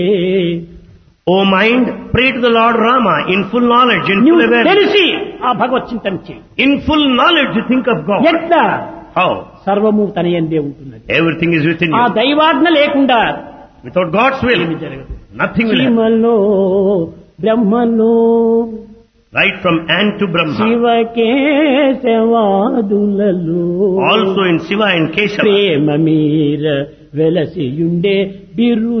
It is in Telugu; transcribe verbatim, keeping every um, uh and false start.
O mind, pray to the Lord Rama in full knowledge, in full నువ్వు awareness. తెలిసి ఆ భగవత్ చింతన చేయి. In full knowledge you think of God. ఎట్లా? How? సర్వము తన యందే ఉంటున్నది. Everything is within ఆ you. దైవాజ్ఞ లేకుండా Without God's will, ఏమీ జరగదు. nothing will happen. శివలో బ్రహ్మలో Right from Ant to Brahma. శివకేశవాదులలో Also in Shiva and Keshava. ప్రేమ మీర వెలసియుండే బిరు